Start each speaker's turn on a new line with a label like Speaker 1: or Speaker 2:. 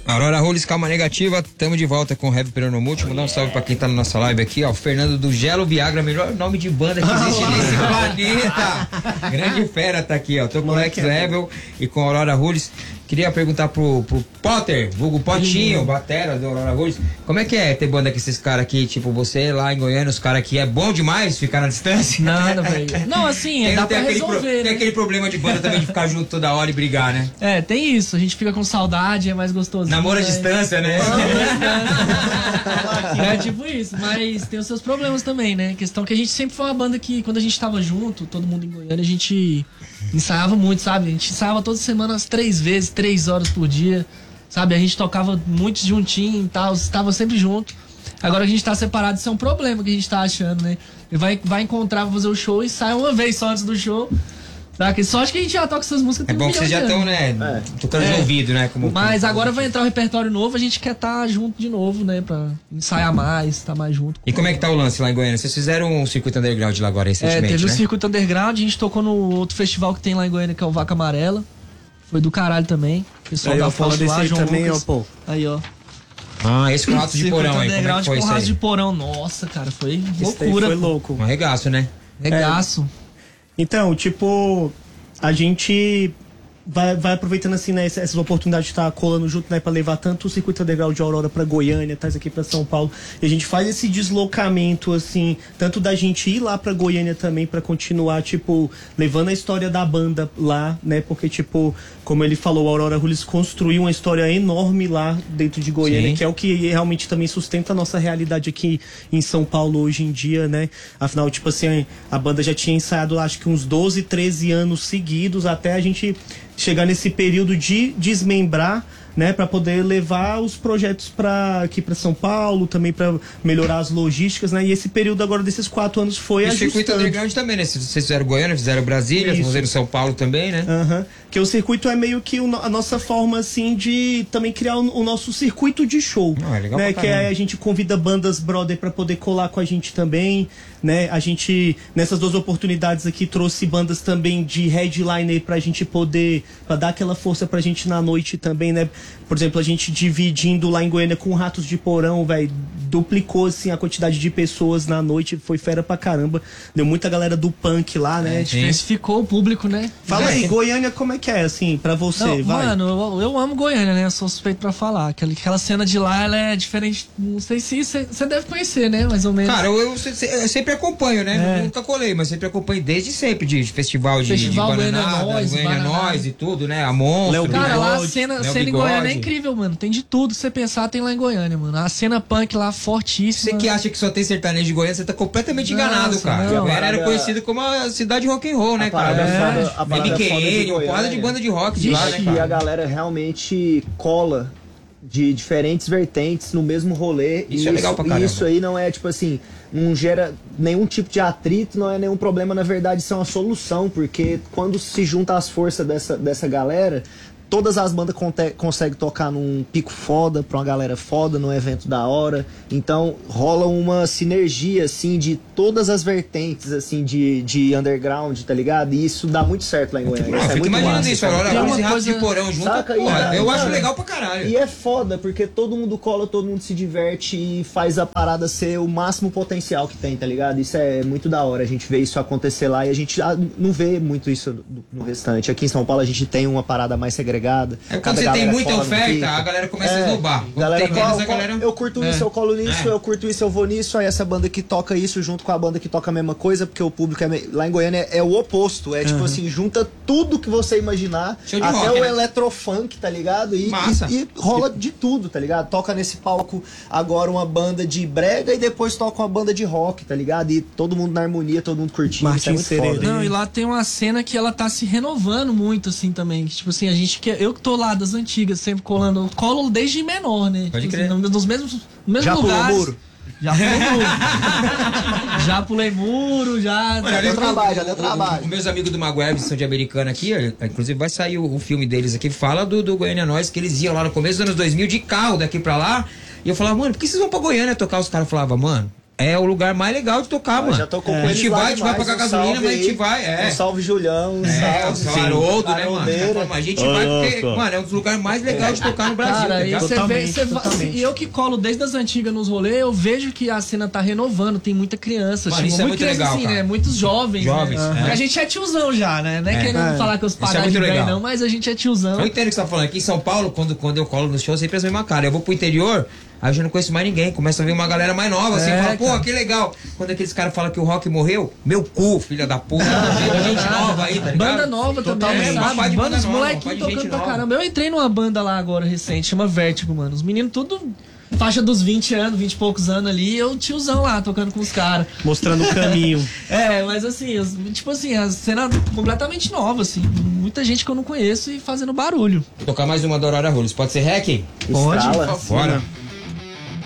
Speaker 1: Aurora Rules, calma negativa, tamo de volta com o Heavy Peronomútil. Mandar um salve pra quem tá na nossa live aqui, ó. O Fernando do Gelo Viagra, melhor nome de banda que existe nesse planeta. Grande fera tá aqui, ó. Tô com o Lex Level e com a Aurora Rules. Queria perguntar pro Potter, vulgo Potinho, batera do Aurora Rules. Como é que é ter banda com esses caras aqui? Tipo, você lá em Goiânia, os caras aqui, é bom demais ficar na distância?
Speaker 2: Nada, velho. Não, assim, dá pra resolver,
Speaker 1: Tem aquele problema de banda também de ficar junto toda hora e brigar, né?
Speaker 2: É, tem isso. A gente fica com saudade, é mais gostoso.
Speaker 1: Namoro à distância, né?
Speaker 2: É tipo isso, mas tem os seus problemas também, né? A questão que a gente sempre foi uma banda que, quando a gente tava junto, todo mundo em Goiânia, a gente ensaiava muito, sabe? A gente ensaiava toda semana umas 3 vezes, 3 horas por dia, sabe? A gente tocava muito juntinho e tal, estava sempre junto. Agora a gente tá separado, isso é um problema que a gente tá achando, né? Vai encontrar, vai fazer o show e sai uma vez só antes do show. Saca? Só acho que a gente já toca essas músicas.
Speaker 1: É bom que vocês já estão, né? Tocando de ouvido, né?
Speaker 2: Mas agora vai entrar um repertório novo, a gente quer estar junto de novo, né? Pra ensaiar mais, estar mais junto.
Speaker 1: E como é que tá o lance lá em Goiânia? Vocês fizeram um circuito underground lá agora recentemente,
Speaker 2: teve
Speaker 1: né?
Speaker 2: o circuito underground, a gente tocou no outro festival que tem lá em Goiânia, que é o Vaca Amarela. Foi do caralho também. O pessoal
Speaker 3: aí,
Speaker 2: da
Speaker 3: fala desse
Speaker 2: lá,
Speaker 3: aí
Speaker 2: João
Speaker 3: também,
Speaker 2: Lucas.
Speaker 3: ó, pô.
Speaker 2: Aí, ó.
Speaker 1: Ah, esse com rato de porão aí, como é que foi
Speaker 2: com
Speaker 1: isso
Speaker 2: rato
Speaker 1: aí?
Speaker 2: de porão, nossa, cara, foi
Speaker 3: Esse daí
Speaker 2: loucura.
Speaker 3: foi louco.
Speaker 1: Um arregaço, né?
Speaker 2: Regaço.
Speaker 3: Então, tipo, a gente vai aproveitando assim, né, essas oportunidades de estar colando junto, né, pra levar tanto o circuito underground de Aurora pra Goiânia, traz aqui pra São Paulo, e a gente faz esse deslocamento, assim, tanto da gente ir lá pra Goiânia também pra continuar, tipo, levando a história da banda lá, né, porque, tipo, como ele falou, a Aurora Rules construiu uma história enorme lá dentro de Goiânia,
Speaker 1: Sim.
Speaker 3: que é o que realmente também sustenta a nossa realidade aqui em São Paulo hoje em dia, né, afinal, tipo assim, a banda já tinha ensaiado, acho que uns 12, 13 anos seguidos, até a gente chegar nesse período de desmembrar, né, para poder levar os projetos aqui para São Paulo, também para melhorar as logísticas, né? E esse período agora desses 4 anos foi
Speaker 1: E o circuito
Speaker 3: ajustando.
Speaker 1: underground também, né? Vocês fizeram Goiânia, fizeram Brasília,
Speaker 3: Isso.
Speaker 1: fizeram São Paulo também, né?
Speaker 3: Que o circuito é meio que a nossa forma, assim, de também criar o nosso circuito de show.
Speaker 1: É legal
Speaker 3: Né?
Speaker 1: pra
Speaker 3: Que
Speaker 1: caramba.
Speaker 3: a gente convida bandas brother para poder colar com a gente também, né? A gente, nessas 2 oportunidades aqui, trouxe bandas também de headliner pra gente poder, pra dar aquela força pra gente na noite também, né? Por exemplo, a gente dividindo lá em Goiânia com Ratos de Porão, velho, duplicou, assim, a quantidade de pessoas na noite, foi fera pra caramba. Deu muita galera do punk lá, né?
Speaker 2: Diversificou o público, né?
Speaker 3: Fala aí, Goiânia, como é que é, assim, pra você?
Speaker 2: Não,
Speaker 3: vai.
Speaker 2: mano, eu amo Goiânia, né? Eu sou suspeito pra falar. Aquela cena de lá, ela é diferente. Não sei se você deve conhecer, né? Mais ou menos.
Speaker 1: Cara, eu sempre acompanho, né? Nunca colei, mas sempre acompanho desde sempre de festival de bananada, Goiânia Nós e tudo, né? A Monstro.
Speaker 2: Cara, lá a
Speaker 1: Léo
Speaker 2: cena em
Speaker 1: Bigode.
Speaker 2: Goiânia é incrível, mano. Tem de tudo que você pensar, tem lá em Goiânia, mano. A cena punk lá fortíssima.
Speaker 1: Você que acha que só tem sertanejo de Goiânia, você tá completamente enganado,
Speaker 2: Nossa,
Speaker 1: cara.
Speaker 2: não.
Speaker 1: Goiânia era conhecido como a cidade rock and roll, né, cara?
Speaker 4: A parada foda de
Speaker 1: MQN, uma porrada de
Speaker 4: Goiânia.
Speaker 1: banda de rock de lá, né,
Speaker 4: E a
Speaker 1: cara?
Speaker 4: galera realmente cola de diferentes vertentes no mesmo rolê.
Speaker 1: Isso é legal pra caramba.
Speaker 4: E isso aí não é, tipo assim, não gera nenhum tipo de atrito, não é nenhum problema, na verdade isso é uma solução, porque quando se junta as forças dessa galera, todas as bandas conseguem tocar num pico foda, pra uma galera foda, num evento da hora. Então rola uma sinergia, assim, de todas as vertentes, assim, de underground, tá ligado? E isso dá muito certo lá em Goiânia.
Speaker 1: Eu
Speaker 4: Isso é
Speaker 1: fico
Speaker 4: muito
Speaker 1: imaginando
Speaker 4: massa,
Speaker 1: isso,
Speaker 4: cara.
Speaker 1: agora
Speaker 2: Tem uma
Speaker 1: os ratos de
Speaker 2: coisa-
Speaker 1: porão junto,
Speaker 4: Saca?
Speaker 1: porra, eu acho
Speaker 4: cara,
Speaker 1: legal pra caralho.
Speaker 4: E é foda, porque todo mundo cola, todo mundo se diverte e faz a parada ser o máximo potencial que tem, tá ligado? Isso é muito da hora, a gente vê isso acontecer lá e a gente não vê muito isso no restante. Aqui em São Paulo a gente tem uma parada mais segregada.
Speaker 1: É
Speaker 4: Cada
Speaker 1: quando você tem
Speaker 4: galera
Speaker 1: muita
Speaker 4: cola no
Speaker 1: oferta,
Speaker 4: pico.
Speaker 1: a galera começa a esnobar. Quando
Speaker 4: Galera,
Speaker 1: tem menos,
Speaker 4: cola,
Speaker 1: a galera...
Speaker 4: eu curto isso, eu colo nisso,
Speaker 1: É.
Speaker 4: eu curto isso, eu vou nisso. Aí essa banda que toca isso junto com a banda que toca a mesma coisa, porque o público lá em Goiânia é o oposto. É tipo assim, junta tudo que você imaginar,
Speaker 1: Show de
Speaker 4: até
Speaker 1: rock,
Speaker 4: o
Speaker 1: né?
Speaker 4: eletrofunk, tá ligado?
Speaker 1: Massa.
Speaker 4: E rola de tudo, tá ligado? Toca nesse palco agora uma banda de brega e depois toca uma banda de rock, tá ligado? E todo mundo na harmonia, todo mundo curtindo. Isso é
Speaker 3: Martins
Speaker 4: muito foda.
Speaker 3: Cereira.
Speaker 2: Não, e lá tem uma cena que ela tá se renovando muito, assim, também. Tipo assim, eu que tô lá das antigas, sempre colando. Eu colo desde menor, né?
Speaker 1: Pode
Speaker 2: Tipo
Speaker 1: crer.
Speaker 2: assim, nos mesmos
Speaker 4: Já pulou
Speaker 2: lugares.
Speaker 4: muro?
Speaker 2: Já pulei muro. Já pulei muro, já.
Speaker 1: Olha,
Speaker 4: deu trabalho, já deu trabalho.
Speaker 1: Os meus amigos do Magueb são de Americana aqui, inclusive vai sair o filme deles aqui, fala do Goiânia Nós, que eles iam lá no começo dos anos 2000 de carro daqui pra lá, e eu falava, mano, por que vocês vão pra Goiânia tocar? Os caras falavam, mano, é o lugar mais legal de tocar, mano.
Speaker 4: Já tocou com
Speaker 1: A gente
Speaker 4: eles lá
Speaker 1: vai, a gente vai
Speaker 4: demais,
Speaker 1: pagar
Speaker 4: um
Speaker 1: gasolina,
Speaker 4: salve
Speaker 1: mas a gente
Speaker 4: aí.
Speaker 1: vai,
Speaker 4: Um salve Julião, um salve.
Speaker 1: o Haroldo, né, mano?
Speaker 4: Haroldeira.
Speaker 1: A gente vai porque, mano, é um dos lugares mais legais de tocar no Brasil.
Speaker 2: Cara,
Speaker 1: tá
Speaker 2: e
Speaker 1: ligado?
Speaker 3: Totalmente.
Speaker 2: e eu que colo desde as antigas nos rolês, eu vejo que a cena tá renovando, tem muita criança.
Speaker 1: Mano,
Speaker 2: chegou
Speaker 1: isso é muito
Speaker 2: criança,
Speaker 1: legal,
Speaker 2: assim,
Speaker 1: cara.
Speaker 2: né? Muitos jovens.
Speaker 1: Jovens,
Speaker 2: né?
Speaker 1: é.
Speaker 2: A gente é tiozão já, né? Não é querendo falar que os
Speaker 1: é
Speaker 2: pagais
Speaker 1: muito
Speaker 2: de bem,
Speaker 1: legal.
Speaker 2: não, mas a gente é tiozão.
Speaker 1: Eu entendo o que você tá falando. Aqui em São Paulo, quando eu colo nos shows, sempre é a mesma cara. Eu vou pro interior, aí eu já não conheço mais ninguém. Começa a vir uma galera mais nova, assim, fala, pô,
Speaker 2: cara.
Speaker 1: que legal. Quando aqueles caras falam que o rock morreu, meu cu, filha da puta. Tem gente nova aí, tá ligado?
Speaker 2: Banda nova também,
Speaker 1: É,
Speaker 2: sabe?
Speaker 1: papai de banda
Speaker 2: Bandas,
Speaker 1: nova,
Speaker 2: molequinhos
Speaker 1: papai de gente
Speaker 2: tocando pra
Speaker 1: nova.
Speaker 2: caramba. Eu entrei numa banda lá agora recente, chama Vértigo, mano. Os meninos tudo faixa dos 20 anos, 20 e poucos anos ali, eu tiozão lá, tocando com os caras.
Speaker 3: Mostrando o caminho.
Speaker 2: Mas assim, tipo assim, a cena completamente nova, assim. Muita gente que eu não conheço e fazendo barulho.
Speaker 1: Tocar mais uma da Aurora Rules. Pode ser hack?
Speaker 4: Estrala.
Speaker 1: Bora.